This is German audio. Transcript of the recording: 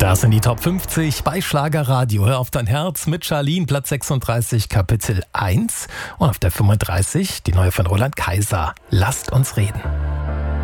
Das sind die Top 50 bei Schlagerradio. Hör auf dein Herz mit Charlene, Platz 36, Kapitel 1. Und auf der 35 die neue von Roland Kaiser. Lasst uns reden.